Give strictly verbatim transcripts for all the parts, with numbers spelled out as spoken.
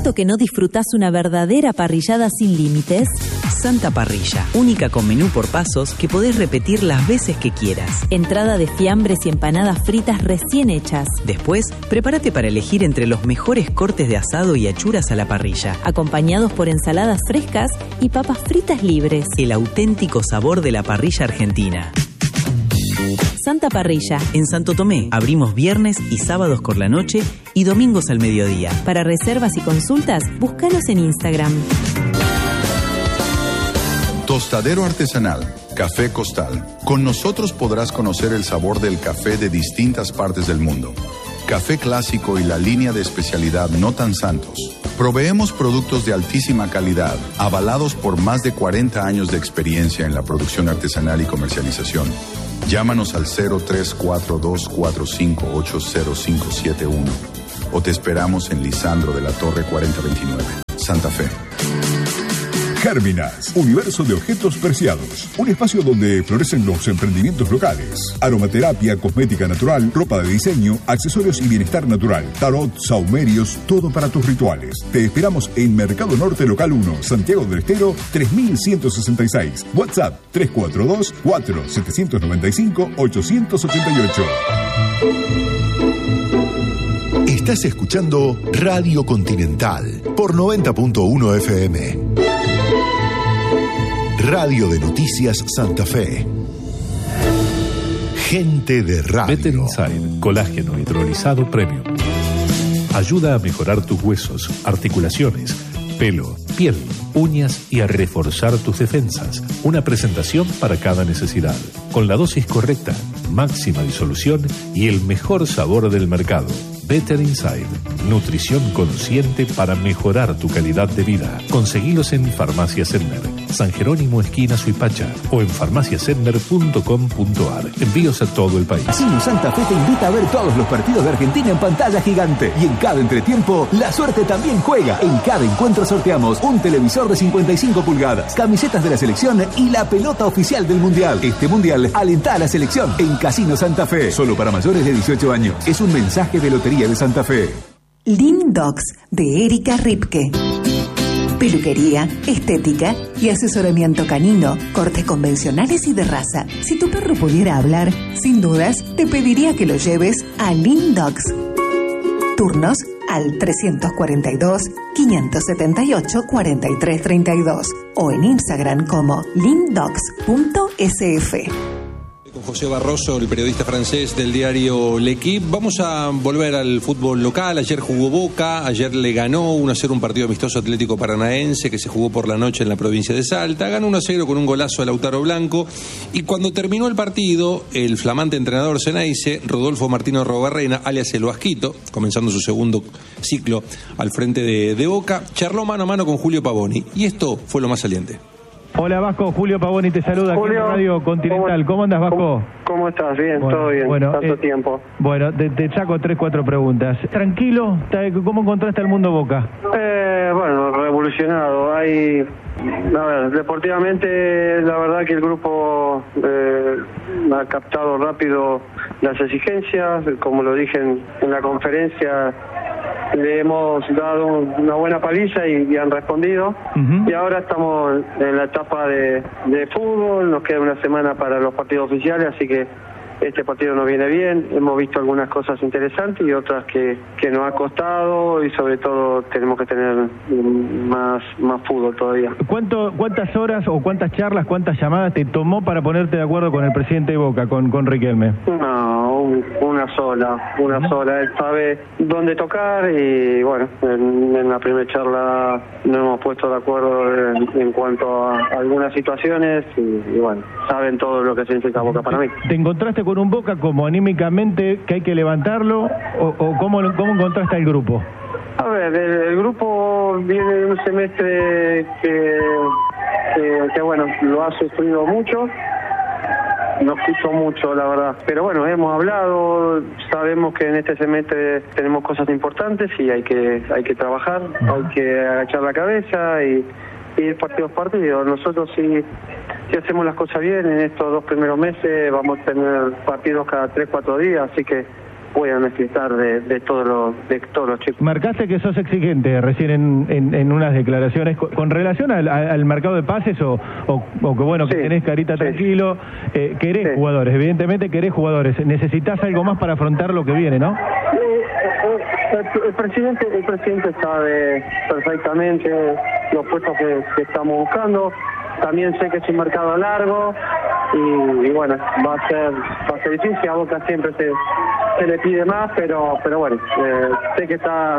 cuánto que no disfrutás una verdadera parrillada sin límites? Santa Parrilla, única con menú por pasos que podés repetir las veces que quieras. Entrada de fiambres y empanadas fritas recién hechas. Después, prepárate para elegir entre los mejores cortes de asado y achuras a la parrilla, acompañados por ensaladas frescas y papas fritas libres. El auténtico sabor de la parrilla argentina. Santa Parrilla. En Santo Tomé abrimos viernes y sábados por la noche y domingos al mediodía. Para reservas y consultas, búscanos en Instagram. Tostadero artesanal, Café Costal. Con nosotros podrás conocer el sabor del café de distintas partes del mundo. Café clásico y la línea de especialidad No Tan Santos. Proveemos productos de altísima calidad, avalados por más de cuarenta años de experiencia en la producción artesanal y comercialización. Llámanos al cero tres cuatro dos cuatro cinco ocho cero cinco siete uno o te esperamos en Lisandro de la Torre cuarenta veintinueve, Santa Fe. Gérminas, universo de objetos preciados. Un espacio donde florecen los emprendimientos locales. Aromaterapia, cosmética natural, ropa de diseño, accesorios y bienestar natural. Tarot, saumerios, todo para tus rituales. Te esperamos en Mercado Norte Local uno, Santiago del Estero, tres mil ciento sesenta y seis. WhatsApp tres cuatro dos cuatro siete nueve cinco ocho ocho ocho. Estás escuchando Radio Continental por noventa punto uno F M. Radio de Noticias Santa Fe. Gente de radio. Better Inside, colágeno hidrolizado premium. Ayuda a mejorar tus huesos, articulaciones, pelo, piel, uñas y a reforzar tus defensas. Una presentación para cada necesidad. Con la dosis correcta, máxima disolución y el mejor sabor del mercado. Better Inside, nutrición consciente para mejorar tu calidad de vida. Conseguilos en Farmacia Sedmer, San Jerónimo esquina Suipacha o en farmacia sedmer punto com punto a r. Envíos a todo el país. Casino Santa Fe te invita a ver todos los partidos de Argentina en pantalla gigante. Y en cada entretiempo, la suerte también juega. En cada encuentro sorteamos un televisor de cincuenta y cinco pulgadas, camisetas de la selección y la pelota oficial del Mundial. Este Mundial alenta a la selección en Casino Santa Fe. Solo para mayores de dieciocho años. Es un mensaje de Lotería de Santa Fe. Lindox de Erika Ripke. Peluquería, estética y asesoramiento canino, cortes convencionales y de raza. Si tu perro pudiera hablar, sin dudas, te pediría que lo lleves a Lindox. Turnos al trescientos cuarenta y dos, quinientos setenta y ocho, cuarenta y tres treinta y dos o en Instagram como lindox punto s f. Con José Barroso, el periodista francés del diario L'Equipe. Vamos a volver al fútbol local. Ayer jugó Boca, ayer le ganó uno a cero un partido amistoso Atlético Paranaense que se jugó por la noche en la provincia de Salta. Ganó uno a cero con un golazo de Lautaro Blanco. Y cuando terminó el partido, el flamante entrenador Ceneice, Rodolfo Martino Robarrena, alias El Vasquito, comenzando su segundo ciclo al frente de, de Boca, charló mano a mano con Julio Pavoni. Y esto fue lo más saliente. Hola Vasco, Julio Pavoni te saluda aquí en Radio Continental. ¿Cómo, ¿Cómo andas, Vasco? ¿Cómo, cómo estás? Bien, bueno, todo bien, bueno, tanto eh, tiempo. Bueno, te, te saco tres, cuatro preguntas. ¿Tranquilo? ¿Cómo encontraste el mundo Boca? Eh, bueno, revolucionado. Hay, a ver, deportivamente la verdad que el grupo eh, ha captado rápido las exigencias, como lo dije en, en la conferencia. Le hemos dado una buena paliza y, y han respondido. Uh-huh. Y ahora estamos en la etapa de, de fútbol, nos queda una semana para los partidos oficiales, así que este partido nos viene bien. Hemos visto algunas cosas interesantes y otras que, que nos ha costado y sobre todo tenemos que tener más, más fútbol todavía. ¿Cuánto, ¿Cuántas horas o cuántas charlas, cuántas llamadas te tomó para ponerte de acuerdo con el presidente de Boca, con, con Riquelme? No, un, una sola, una uh-huh. sola. Él sabe dónde tocar y bueno, en, en la primera charla nos hemos puesto de acuerdo en, en cuanto a algunas situaciones y, y bueno, saben todo lo que significa Boca para mí. ¿Te encontraste con un Boca como anímicamente que hay que levantarlo o, o cómo, cómo encontraste al grupo? A ver, el, el grupo viene de un semestre que, que, que bueno, lo ha sufrido mucho, nos quiso mucho la verdad, pero bueno, hemos hablado, sabemos que en este semestre tenemos cosas importantes y hay que hay que trabajar, hay que agachar la cabeza y ir partidos partidos. Nosotros sí, si hacemos las cosas bien en estos dos primeros meses vamos a tener partidos cada tres, cuatro días, así que puedan necesitar de, de todos los de todos los chicos. Marcaste que sos exigente recién en, en, en unas declaraciones con, con relación al, al mercado de pases o, o, o que bueno, que sí, tenés carita sí. tranquilo, eh, querés sí. jugadores, evidentemente querés jugadores, necesitas algo más para afrontar lo que viene, ¿no? El, el presidente el presidente sabe perfectamente los puestos que, que estamos buscando. También sé que es un mercado largo y, y bueno, va a ser va a ser difícil. A Boca siempre se, se le pide más, pero pero bueno, eh, sé que está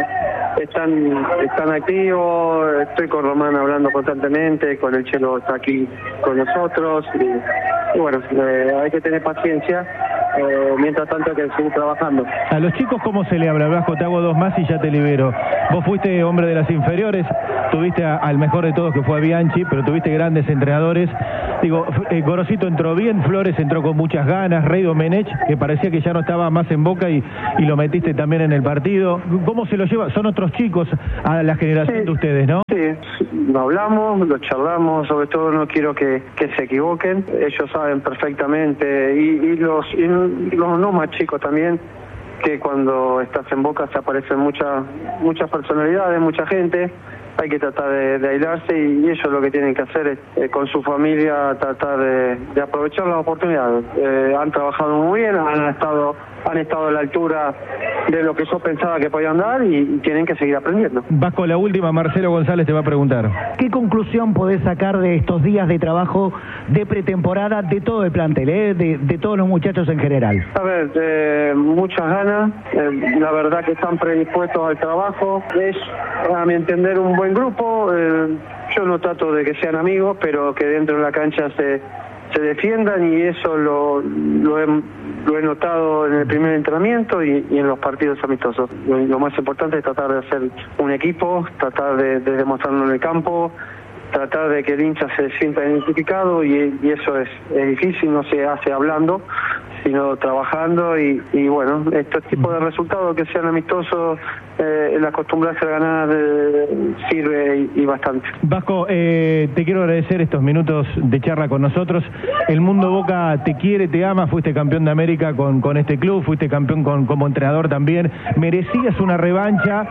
están están activos. Estoy con Román hablando constantemente, con el Chelo está aquí con nosotros y, y bueno, eh, hay que tener paciencia. Eh, mientras tanto hay que seguir trabajando. A los chicos, ¿cómo se le habla? Blasco, te hago dos más y ya te libero. Vos fuiste hombre de las inferiores, tuviste a, al mejor de todos que fue a Bianchi, pero tuviste grandes entrenadores. Digo, eh, Gorosito entró bien, Flores entró con muchas ganas, Rey Domenech, que parecía que ya no estaba más en Boca y, y lo metiste también en el partido. ¿Cómo se lo lleva? Son otros chicos a la generación sí, de ustedes, ¿no? Sí, lo hablamos, lo charlamos, sobre todo no quiero que, que se equivoquen. Ellos saben perfectamente y, y los... Y los no más chicos también, que cuando estás en Boca se aparecen muchas muchas personalidades, mucha gente, hay que tratar de, de aislarse y, y ellos lo que tienen que hacer es eh, con su familia tratar de, de aprovechar las oportunidades. Eh, han trabajado muy bien, han estado han estado a la altura de lo que yo pensaba que podían dar y, y tienen que seguir aprendiendo. Vasco, la última, Marcelo González te va a preguntar. ¿Qué conclusión podés sacar de estos días de trabajo de pretemporada de todo el plantel, eh? de, de todos los muchachos en general? A ver, eh, muchas ganas, eh, la verdad que están predispuestos al trabajo, es a mi entender un buen grupo, eh, yo no trato de que sean amigos, pero que dentro de la cancha se, se defiendan y eso lo, lo, he, lo he notado en el primer entrenamiento y, y en los partidos amistosos. Lo, lo más importante es tratar de hacer un equipo, tratar de, de demostrarlo en el campo, tratar de que el hincha se sienta identificado y, y eso es, es difícil, no se hace hablando, sino trabajando y, y bueno, este tipo de resultados que sean amistosos, eh, el acostumbrarse a ganar eh, sirve y, y bastante. Vasco, eh, te quiero agradecer estos minutos de charla con nosotros. El mundo Boca te quiere, te ama, fuiste campeón de América con, con este club, fuiste campeón con, como entrenador también, merecías una revancha.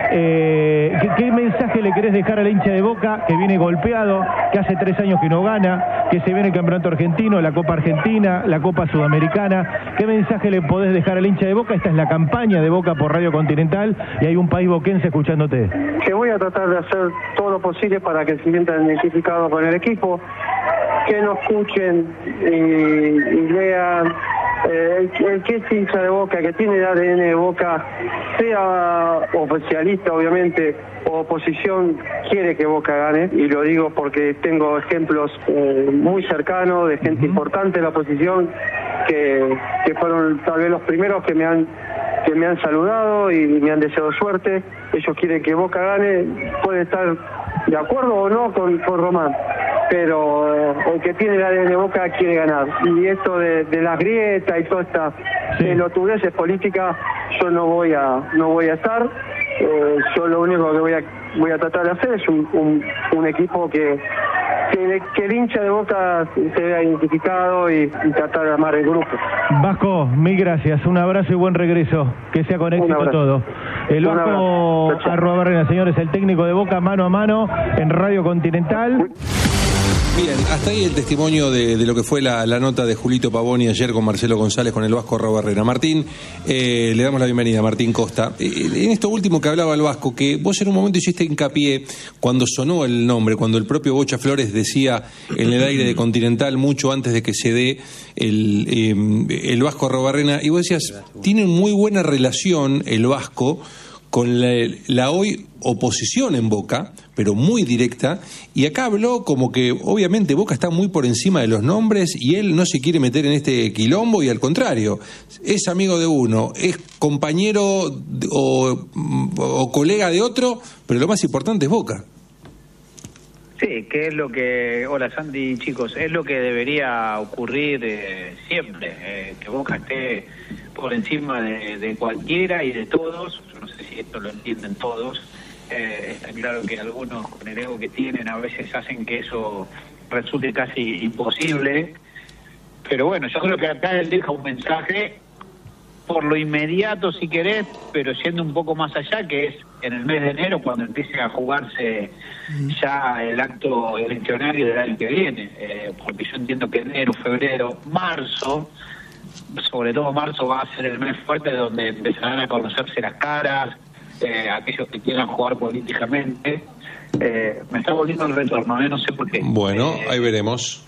Eh, ¿qué, ¿Qué mensaje le querés dejar al hincha de Boca que viene golpeado, que hace tres años que no gana, que se viene el campeonato argentino, la Copa Argentina, la Copa Sudamericana? ¿Qué mensaje le podés dejar al hincha de Boca? Esta es la campaña de Boca por Radio Continental y hay un país boquense escuchándote. Que voy a tratar de hacer todo lo posible para que se sientan identificados con el equipo, que no escuchen y, y lean. Eh, el, el que es hincha de Boca, que tiene el A D N de Boca, sea oficialista obviamente o oposición, quiere que Boca gane, y lo digo porque tengo ejemplos eh, muy cercanos de gente uh-huh. importante de la oposición que, que fueron tal vez los primeros que me han que me han saludado y me han deseado suerte. Ellos quieren que Boca gane, puede estar de acuerdo o no con, con Román, pero eh, el que tiene la de Boca quiere ganar, y esto de, de las grietas y toda esta sí. pelotudeces política, yo no voy a no voy a estar. Eh, yo lo único que voy a voy a tratar de hacer es un, un, un equipo que, que que el hincha de Boca se vea identificado y, y tratar de armar el grupo. Vasco, mil gracias, un abrazo y buen regreso, que sea con éxito todo. El Vasco arroba Barrena, señores, el técnico de Boca, mano a mano en Radio Continental. Bien, hasta ahí el testimonio de, de lo que fue la, la nota de Julito Pavoni ayer con Marcelo González, con el Vasco arroba Barrena. Martín, eh, le damos la bienvenida a Martín Costa. Eh, en esto último que hablaba el Vasco, que vos en un momento hiciste hincapié cuando sonó el nombre, cuando el propio Bocha Flores decía en el aire de Continental mucho antes de que se dé el, eh, el Vasco arroba Barrena, y vos decías, tiene muy buena relación el Vasco con la, la hoy oposición en Boca, pero muy directa, y acá habló como que obviamente Boca está muy por encima de los nombres y él no se quiere meter en este quilombo, y al contrario, es amigo de uno, es compañero o, o colega de otro, pero lo más importante es Boca. Sí, que es lo que, hola Sandy, chicos, es lo que debería ocurrir eh, siempre, eh, que Boca esté por encima de, de cualquiera y de todos. Yo no sé si esto lo entienden todos, eh, está claro que algunos con el ego que tienen a veces hacen que eso resulte casi imposible, pero bueno, yo creo que acá él deja un mensaje por lo inmediato si querés, pero yendo un poco más allá, que es en el mes de enero cuando empiece a jugarse ya el acto eleccionario del año que viene, eh, porque yo entiendo que enero, febrero, marzo, sobre todo marzo va a ser el mes fuerte donde empezarán a conocerse las caras, eh, aquellos que quieran jugar políticamente. Eh, me está volviendo el retorno, ¿eh? No sé por qué. Bueno, eh, ahí veremos.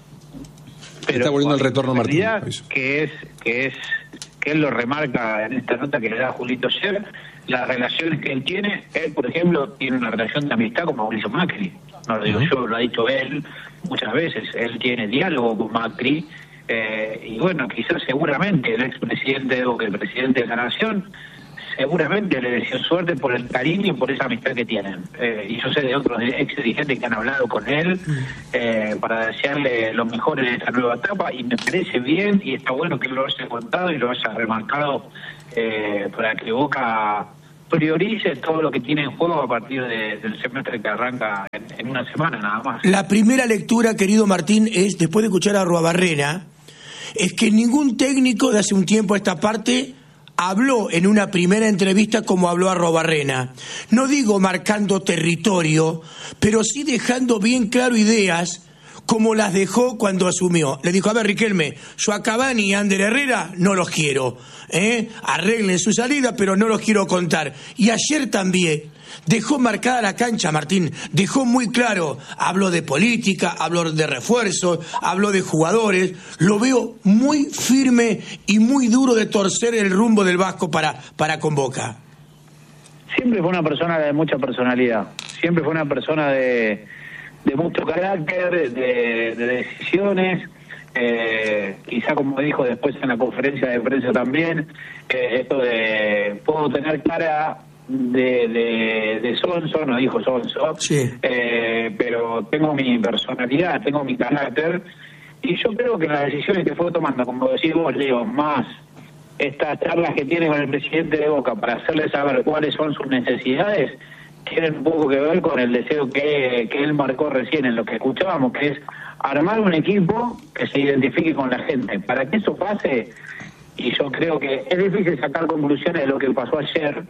Pero está volviendo el retorno, Martín. Que es, que es, que él lo remarca en esta nota que le da Julito ayer, las relaciones que él tiene. Él, por ejemplo, tiene una relación de amistad con Mauricio Macri. No lo digo yo, lo ha dicho él muchas veces. Él tiene diálogo con Macri. Eh, y bueno, quizás seguramente el expresidente o el presidente de la Nación seguramente le deseó suerte por el cariño y por esa amistad que tienen. Eh, y yo sé de otros ex dirigentes que han hablado con él eh, para desearle lo mejor en esta nueva etapa, y me parece bien y está bueno que lo haya contado y lo haya remarcado eh, para que Boca priorice todo lo que tiene en juego a partir de, del semestre que arranca en, en una semana nada más. La primera lectura, querido Martín, es, después de escuchar a Arruabarrena, es que ningún técnico de hace un tiempo a esta parte habló en una primera entrevista como habló Arruabarrena. No digo marcando territorio, pero sí dejando bien claro ideas como las dejó cuando asumió. Le dijo, a ver, Riquelme, yo a Cavani y a Ander Herrera no los quiero. ¿eh? Arreglen su salida, pero no los quiero contar. Y ayer también dejó marcada la cancha, Martín. Dejó muy claro. Habló de política, habló de refuerzos, habló de jugadores. Lo veo muy firme y muy duro de torcer el rumbo del Vasco para, para con Boca. Siempre fue una persona de mucha personalidad. Siempre fue una persona de... de mucho carácter, de, de decisiones, eh, quizá como dijo después en la conferencia de prensa también, eh, esto de puedo tener cara de, de, de sonso, no dijo sonso, sí. eh, pero tengo mi personalidad, tengo mi carácter, y yo creo que las decisiones que fue tomando, como decís vos, Leo, más estas charlas que tiene con el presidente de Boca para hacerle saber cuáles son sus necesidades, tienen un poco que ver con el deseo que, que él marcó recién en lo que escuchábamos, que es armar un equipo que se identifique con la gente. Para que eso pase, y yo creo que es difícil sacar conclusiones de lo que pasó ayer,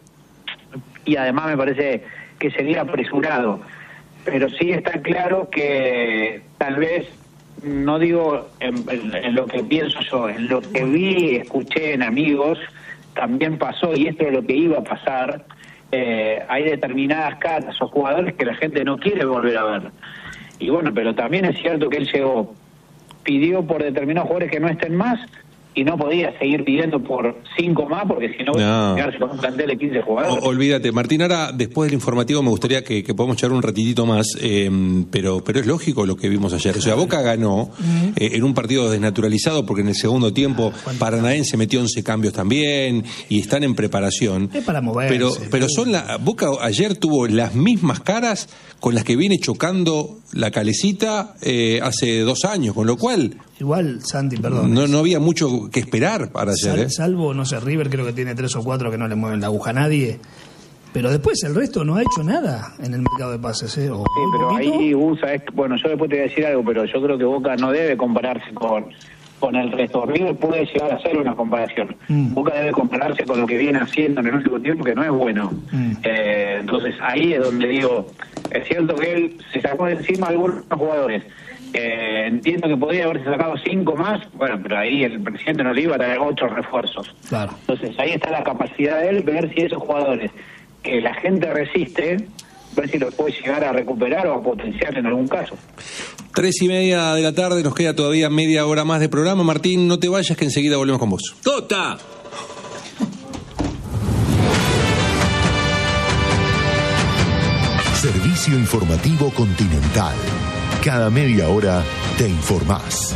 y además me parece que sería apresurado, pero sí está claro que tal vez, no digo en, en, en lo que pienso yo, en lo que vi, escuché en amigos, también pasó, y esto es lo que iba a pasar. Eh, hay determinadas caras o jugadores que la gente no quiere volver a ver, y bueno, pero también es cierto que él llegó, pidió por determinados jugadores que no estén más y no podía seguir pidiendo por cinco más, porque si no, no. quedarse con un plantel de quince jugadores. O, olvídate, Martín, ahora después del informativo me gustaría que, que podamos echar un ratitito más, eh, pero pero es lógico lo que vimos ayer. O sea, Boca ganó eh, en un partido desnaturalizado, porque en el segundo tiempo Paranaense metió once cambios también y están en preparación. Es para moverse. Pero, pero son la Boca ayer tuvo las mismas caras con las que viene chocando la Calecita eh, hace dos años, con lo cual... Igual, Santi, perdón. No, no había mucho que esperar para ayer. Sal, ¿eh? Salvo, no sé, River creo que tiene tres o cuatro que no le mueven la aguja a nadie. Pero después el resto no ha hecho nada en el mercado de pases. ¿eh? O sí, pero ahí usa... Es, bueno, yo después te voy a decir algo, pero yo creo que Boca no debe compararse con, con el resto. River puede llegar a hacer una comparación. Mm. Boca debe compararse con lo que viene haciendo en el último tiempo, que no es bueno. Mm. Eh, entonces ahí es donde digo, es cierto que él se sacó de encima a algunos jugadores. Eh, entiendo que podría haberse sacado cinco más, bueno, pero ahí el presidente no le iba a traer ocho refuerzos. Claro. Entonces ahí está la capacidad de él, ver si esos jugadores que la gente resiste, ver si los puede llegar a recuperar o a potenciar en algún caso. Tres y media de la tarde, nos queda todavía media hora más de programa. Martín, no te vayas, que enseguida volvemos con vos. ¡Tota! Servicio Informativo Continental. Cada media hora te informás.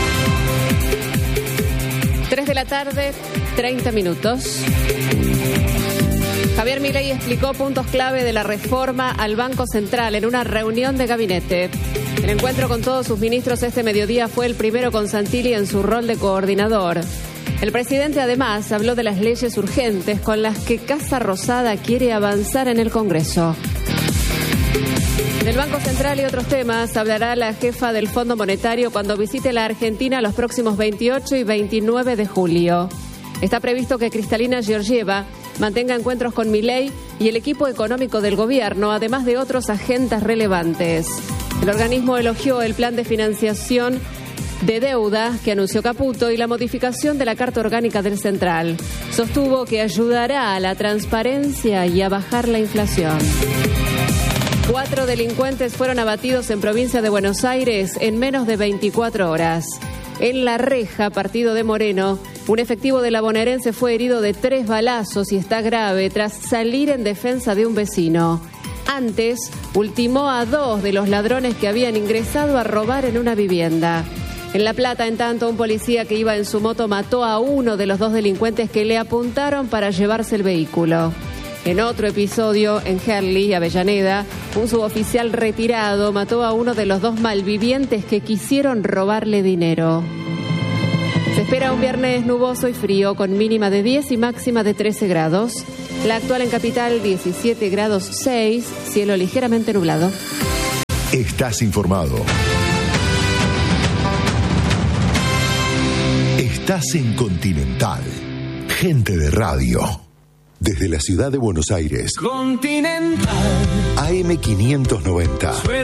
Tres de la tarde, treinta minutos. Javier Milei explicó puntos clave de la reforma al Banco Central en una reunión de gabinete. El encuentro con todos sus ministros este mediodía fue el primero con Santilli en su rol de coordinador. El presidente además habló de las leyes urgentes con las que Casa Rosada quiere avanzar en el Congreso. Del Banco Central y otros temas hablará la jefa del Fondo Monetario cuando visite la Argentina los próximos veintiocho y veintinueve de julio. Está previsto que Cristalina Georgieva mantenga encuentros con Milei y el equipo económico del gobierno, además de otros agentes relevantes. El organismo elogió el plan de financiación de deuda que anunció Caputo y la modificación de la Carta Orgánica del Central. Sostuvo que ayudará a la transparencia y a bajar la inflación. Cuatro delincuentes fueron abatidos en provincia de Buenos Aires en menos de veinticuatro horas. En La Reja, partido de Moreno, un efectivo de la bonaerense fue herido de tres balazos y está grave tras salir en defensa de un vecino. Antes, ultimó a dos de los ladrones que habían ingresado a robar en una vivienda. En La Plata, en tanto, un policía que iba en su moto mató a uno de los dos delincuentes que le apuntaron para llevarse el vehículo. En otro episodio, en Herli, Avellaneda, un suboficial retirado mató a uno de los dos malvivientes que quisieron robarle dinero. Se espera un viernes nuboso y frío, con mínima de diez y máxima de trece grados. La actual en Capital, diecisiete grados seis, cielo ligeramente nublado. Estás informado. Estás en Continental. Gente de radio. Desde la ciudad de Buenos Aires. Continental. A M quinientos noventa.